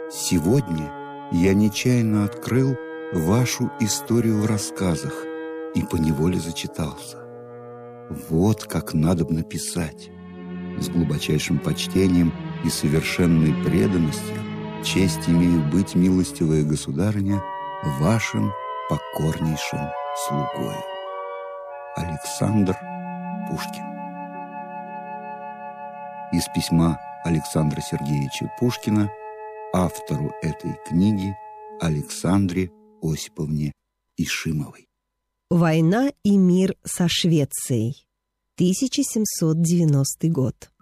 Сегодня я нечаянно открыл вашу историю в рассказах и поневоле зачитался. Вот как надобно писать. С глубочайшим почтением и совершенной преданностью честь имею быть, милостивая государыня, вашим покорнейшим слугою. Александр Пушкин. Из письма Александра Сергеевича Пушкина автору этой книги Александре Осиповне Ишимовой. «Война и мир со Швецией», 1790 год.